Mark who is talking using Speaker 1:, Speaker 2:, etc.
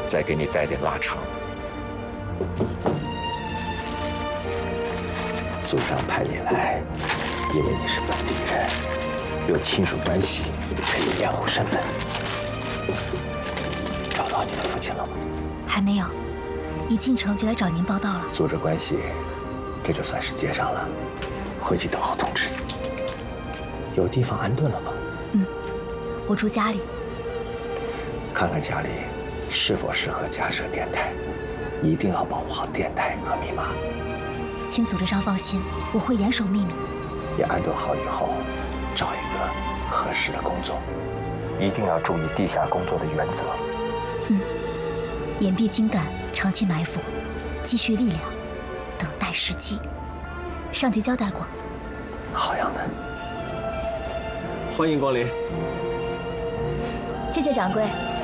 Speaker 1: 再给你带点腊肠。
Speaker 2: 祖上派你来，因为你是本地人，有亲属关系，可以掩护身份。找到你的父亲了吗？
Speaker 3: 还没有，一进城就来找您报道了。
Speaker 2: 组织关系，这就算是接上了。回去等候通知。有地方安顿了吗？
Speaker 3: 我住家里。
Speaker 2: 看看家里是否适合架设电台，一定要保护好电台和密码。
Speaker 3: 请组织上放心，我会严守秘密。
Speaker 2: 你安顿好以后，找一个合适的工作，一定要注意地下工作的原则。
Speaker 3: 掩蔽精干，长期埋伏，积蓄力量，等待时机。上级交代过。
Speaker 2: 好样的！欢迎光临。
Speaker 3: 谢谢掌柜。